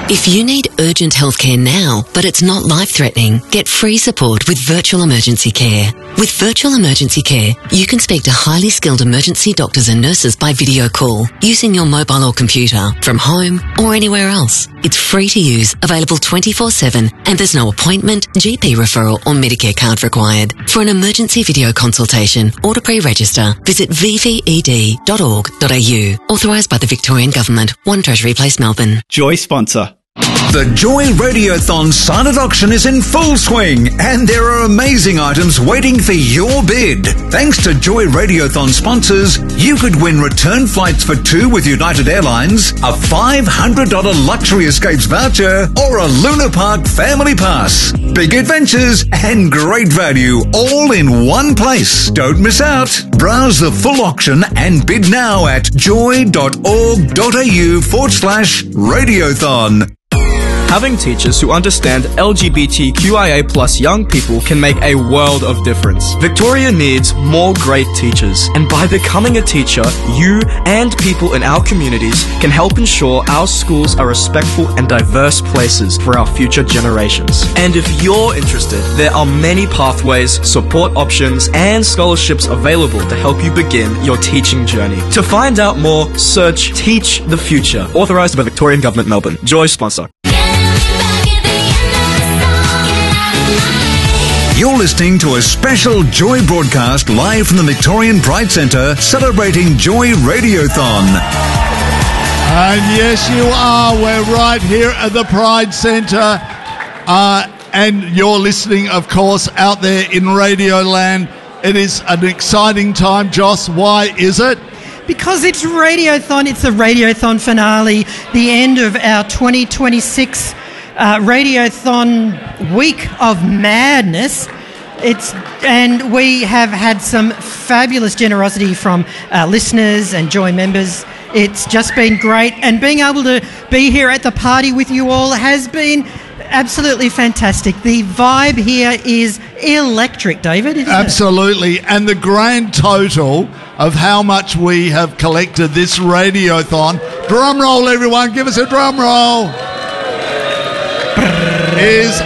If you need urgent healthcare now, but it's not life-threatening, get free support with Virtual Emergency Care. With Virtual Emergency Care, you can speak to highly skilled emergency doctors and nurses by video call, using your mobile or computer, from home or anywhere else. It's free to use, available 24/7, and there's no appointment, GP referral or Medicare card required. For an emergency video consultation or to pre-register, visit vved.org.au. Authorised by the Victorian Government, 1 Treasury Place, Melbourne. Joy sponsor. The Joy Radiothon silent auction is in full swing, and there are amazing items waiting for your bid. Thanks to Joy Radiothon sponsors, you could win return flights for 2 with United Airlines, a $500 luxury escapes voucher, or a Luna Park family pass. Big adventures and great value, all in one place. Don't miss out. Browse the full auction and bid now at joy.org.au/radiothon. Having teachers who understand LGBTQIA+ young people can make a world of difference. Victoria needs more great teachers, and by becoming a teacher, you and people in our communities can help ensure our schools are respectful and diverse places for our future generations. And if you're interested, there are many pathways, support options, and scholarships available to help you begin your teaching journey. To find out more, search Teach the Future, authorised by Victorian Government, Melbourne. Joy sponsor. You're listening to a special Joy broadcast live from the Victorian Pride Centre, celebrating Joy Radiothon. And yes, you are. We're right here at the Pride Centre. And you're listening, of course, out there in Radioland. It is an exciting time. Joss, why is it? Because it's Radiothon. It's the Radiothon finale, the end of our 2026 Radiothon week of madness. And we have had some fabulous generosity from our listeners and Joy members. It's just been great, and being able to be here at the party with you all has been absolutely fantastic. The vibe here is electric, David, isn't Absolutely. And the grand total of how much we have collected this Radiothon, drum roll everyone, give us a drum roll, is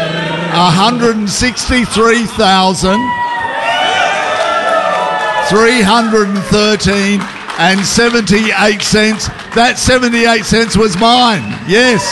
$163,313.78. That 78 cents was mine. Yes.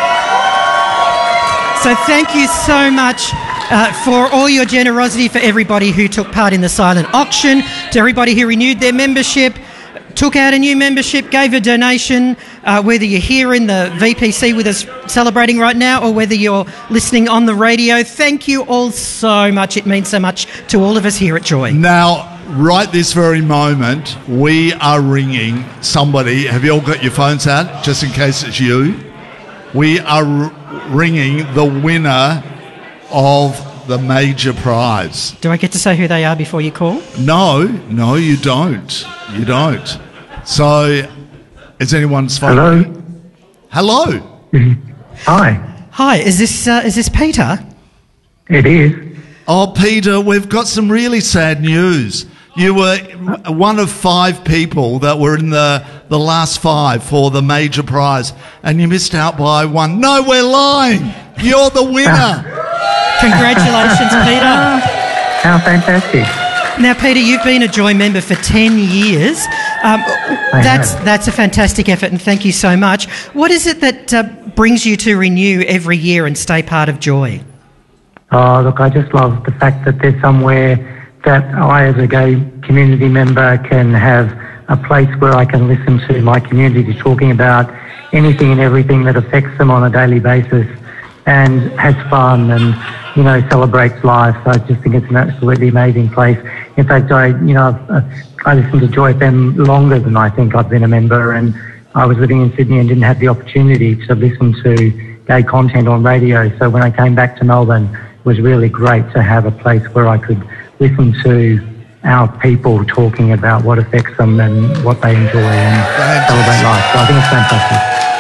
So thank you so much for all your generosity, for everybody who took part in the silent auction, to everybody who renewed their membership, took out a new membership, gave a donation, whether you're here in the VPC with us celebrating right now or whether you're listening on the radio. Thank you all so much. It means so much to all of us here at Joy. Now, right this very moment, we are ringing somebody. Have you all got your phones out, just in case it's you? We are ringing the winner of the major prize. Do I get to say who they are before you call? No, you don't. You don't. So, is anyone's phone? Hello. Hi. Hi. Is this Peter? It is. Oh, Peter, we've got some really sad news. You were one of 5 people that were in the last 5 for the major prize, and you missed out by 1. No, we're lying. You're the winner. Congratulations, Peter. How fantastic. Now, Peter, you've been a Joy member for 10 years. That's a fantastic effort, and thank you so much. What is it that brings you to renew every year and stay part of Joy? Oh, look, I just love the fact that there's somewhere that I, as a gay community member, can have a place where I can listen to my community talking about anything and everything that affects them on a daily basis, and has fun and, celebrates life. So I just think it's an absolutely amazing place. In fact, I listened to Joy FM longer than I think I've been a member, and I was living in Sydney and didn't have the opportunity to listen to gay content on radio. So when I came back to Melbourne, it was really great to have a place where I could listen to our people talking about what affects them and what they enjoy and celebrate life. So I think it's fantastic.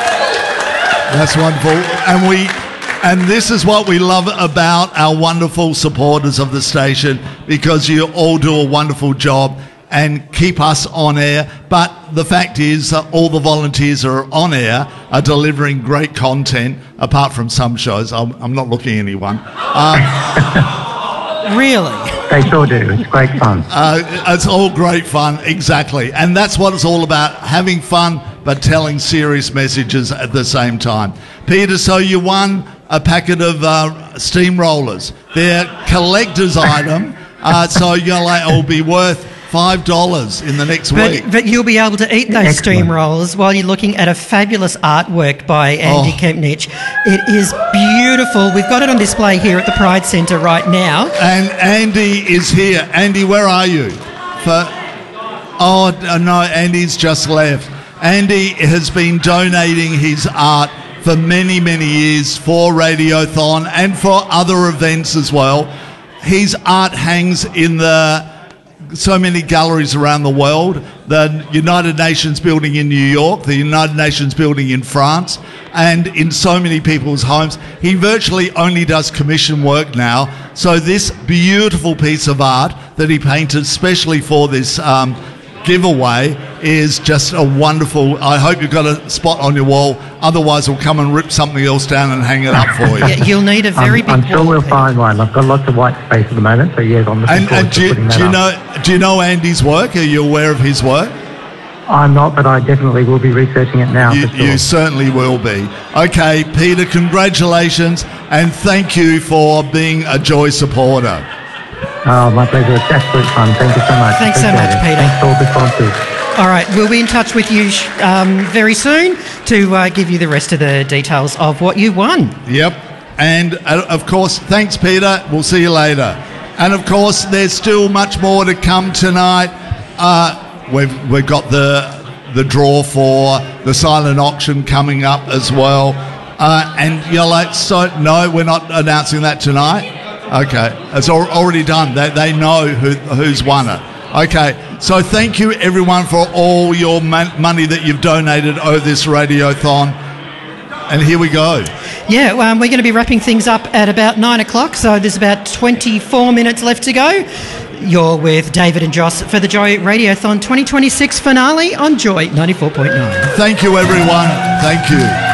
That's wonderful. And this is what we love about our wonderful supporters of the station, because you all do a wonderful job. and keep us on air. But the fact is that all the volunteers who are on air are delivering great content, apart from some shows. I'm not looking at anyone. Really? They sure do. It's great fun. It's all great fun, exactly. And that's what it's all about, having fun but telling serious messages at the same time. Peter, so you won a packet of steamrollers. They're collector's item, so it'll be worth $5 in the next week. But you'll be able to eat those Excellent. steamrollers while you're looking at a fabulous artwork by Andy Kempnich. It is beautiful. We've got it on display here at the Pride Centre right now. And Andy is here. Andy, where are you? No, Andy's just left. Andy has been donating his art for many, many years for Radiothon and for other events as well. His art hangs in so many galleries around the world, the United Nations building in New York, the United Nations building in France, and in so many people's homes. He virtually only does commission work now. So this beautiful piece of art that he painted especially for this giveaway is just a wonderful. I hope you've got a spot on your wall, otherwise we'll come and rip something else down and hang it up for you. Yeah, you'll need a very big I'm sure wall, we'll Peter. find one. I've got lots of white space at the moment, so yes, I'm looking forward to putting that up. Do you know Andy's work? Are you aware of his work? I'm not, but I definitely will be researching it now. for sure. You certainly will be. Okay, Peter, congratulations and thank you for being a Joy supporter. Oh, my pleasure. It's absolute fun. Thank you so much. Thanks so Appreciate much, it. Peter. Thanks to all the sponsors. All right, we'll be in touch with you very soon to give you the rest of the details of what you won. Yep. And, of course, thanks, Peter. We'll see you later. And, of course, there's still much more to come tonight. We've got the draw for the silent auction coming up as well. And you're like, no, we're not announcing that tonight? Okay. It's already done. They know who's won it. Okay, so thank you everyone for all your money that you've donated over this Radiothon. And here we go. Yeah, we're going to be wrapping things up at about 9 o'clock, so there's about 24 minutes left to go. You're with David and Joss for the Joy Radiothon 2026 finale on Joy 94.9. Thank you, everyone. Thank you.